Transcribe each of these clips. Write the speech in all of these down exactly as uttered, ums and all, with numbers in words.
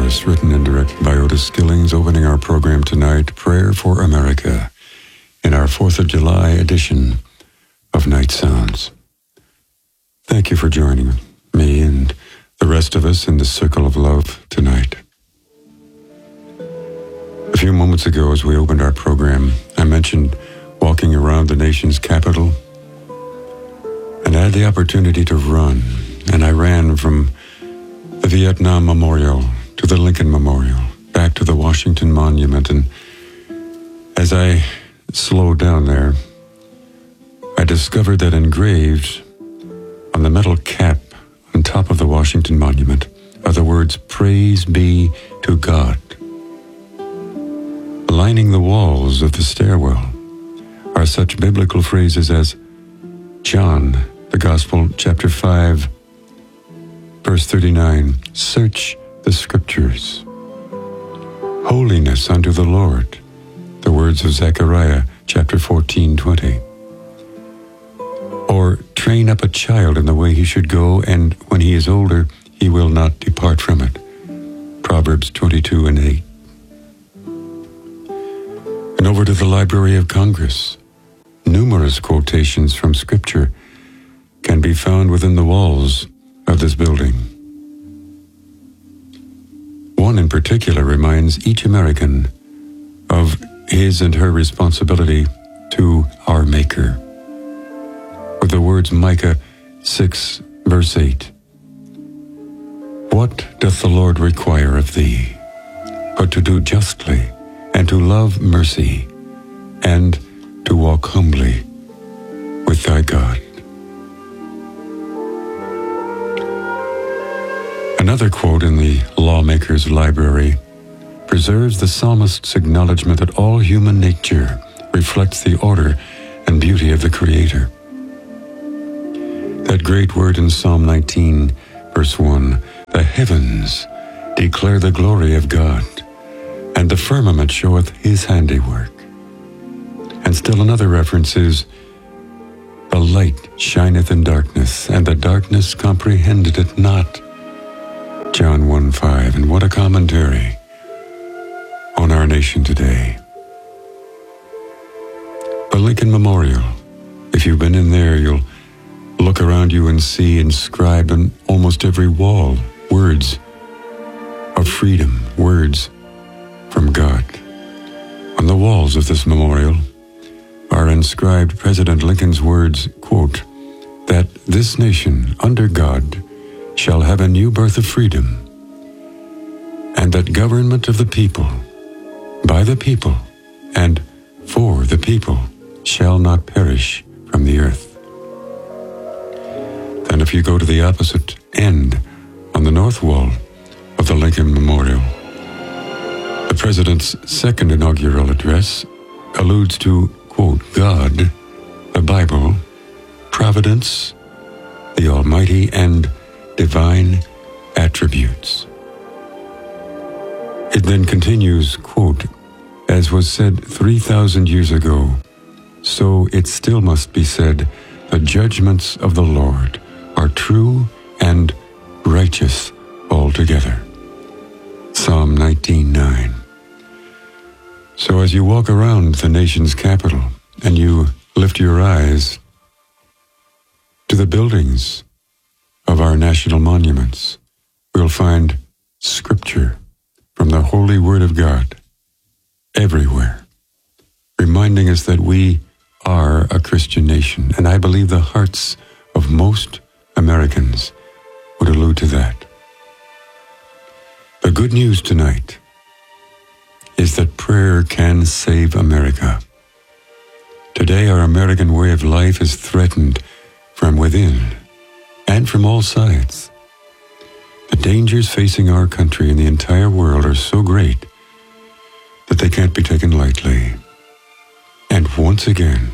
Chorus, written and directed by Otis Skillings, opening our program tonight, Prayer for America, in our fourth of July edition of Night Sounds. Thank you for joining me and the rest of us in the circle of love tonight. A few moments ago, as we opened our program, I mentioned walking around the nation's capital, and I had the opportunity to run, and I ran from the Vietnam Memorial to the Lincoln Memorial, back to the Washington Monument, and as I slowed down there, I discovered that engraved on the metal cap on top of the Washington Monument are the words, "Praise be to God." Lining the walls of the stairwell are such biblical phrases as John, the Gospel, chapter five, verse thirty-nine, "Search the Scriptures." "Holiness unto the Lord," the words of Zechariah, chapter fourteen, twenty. Or, "Train up a child in the way he should go, and when he is older, he will not depart from it." Proverbs twenty-two and eight. And over to the Library of Congress. Numerous quotations from Scripture can be found within the walls of this building. One in particular reminds each American of his and her responsibility to our Maker, with the words Micah six, verse eight. "What doth the Lord require of thee, but to do justly, and to love mercy, and to walk humbly with thy God." Another quote in the Lawmaker's Library preserves the psalmist's acknowledgement that all human nature reflects the order and beauty of the Creator. That great word in Psalm nineteen, verse one, "The heavens declare the glory of God, and the firmament showeth his handiwork." And still another reference is, "The light shineth in darkness, and the darkness comprehended it not." John one five, and what a commentary on our nation today. The Lincoln Memorial, if you've been in there, you'll look around you and see inscribed on almost every wall words of freedom, words from God. On the walls of this memorial are inscribed President Lincoln's words, quote, "that this nation, under God, shall have a new birth of freedom, and that government of the people, by the people, and for the people, shall not perish from the earth." Then if you go to the opposite end, on the north wall of the Lincoln Memorial, the President's second inaugural address alludes to, quote, "God, the Bible, Providence, the Almighty, and divine attributes." It then continues, quote, "As was said three thousand years ago, so it still must be said, the judgments of the Lord are true and righteous altogether." Psalm nineteen, nine. So as you walk around the nation's capital and you lift your eyes to the buildings of our national monuments, we'll find Scripture from the Holy Word of God everywhere, reminding us that we are a Christian nation, and I believe the hearts of most Americans would allude to that. The good news tonight is that prayer can save America. Today, our American way of life is threatened from within and from all sides. The dangers facing our country and the entire world are so great that they can't be taken lightly. And once again,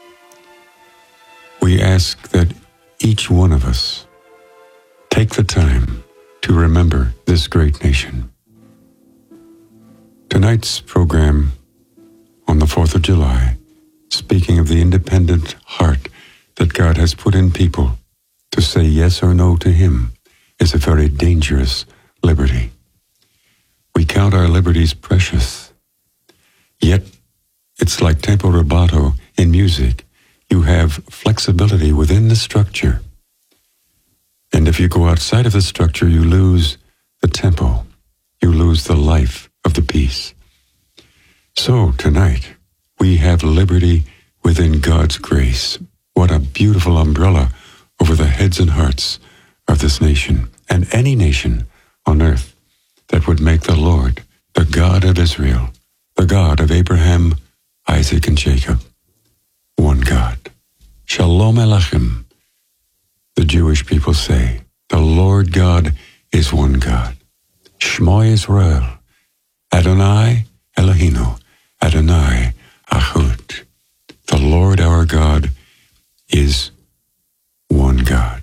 we ask that each one of us take the time to remember this great nation. Tonight's program on the fourth of July, speaking of the independent heart that God has put in people to say yes or no to Him, is a very dangerous liberty. count our liberties precious. Yet, it's like tempo rubato in music. You have flexibility within the structure. And if you go outside of the structure, you lose the tempo. You lose the life of the piece. So, tonight, we have liberty within God's grace. What a beautiful umbrella over the heads and hearts of this nation and any nation on earth that would make the Lord the God of Israel, the God of Abraham, Isaac, and Jacob, one God. Shalom Elechem. The Jewish people say, the Lord God is one God. Shmo Yisrael, Adonai Eloheinu, Adonai Achud. The Lord our God is one God.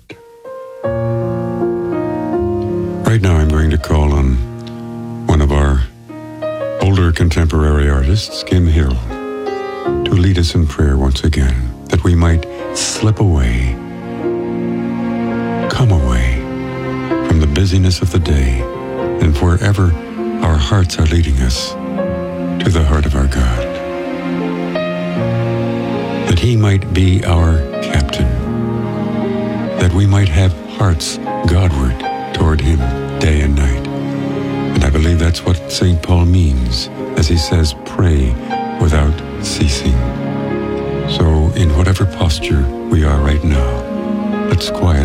Right now I'm going to call on one of our older contemporary artists, Kim Hill, to lead us in prayer once again, that we might slip away, come away from the busyness of the day, and wherever our hearts are leading us, to the heart of our God. That He might be our captain, that we might have hearts Godward toward Him day and night. And I believe that's what Saint Paul means as he says, pray without ceasing. So in whatever posture we are right now, let's quiet